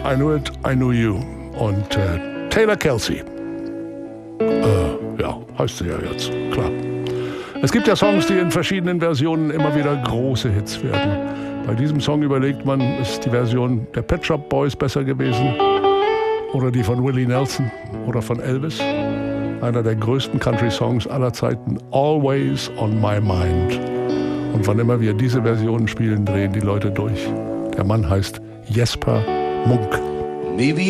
I Knew It, I Knew You. Und Taylor Kelsey. Ja, heißt sie ja jetzt, klar. Es gibt ja Songs, die in verschiedenen Versionen immer wieder große Hits werden. Bei diesem Song überlegt man, ist die Version der Pet Shop Boys besser gewesen? Oder die von Willie Nelson oder von Elvis? Einer der größten Country-Songs aller Zeiten, Always on My Mind. Und wann immer wir diese Versionen spielen, drehen die Leute durch. Der Mann heißt Jesper Munk. Maybe